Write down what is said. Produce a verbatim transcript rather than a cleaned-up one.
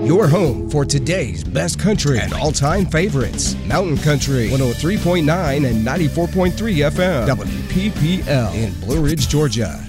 your home for today's best country and all-time favorites. Mountain Country, one oh three point nine and ninety-four point three F M, W P P L in Blue Ridge, Georgia.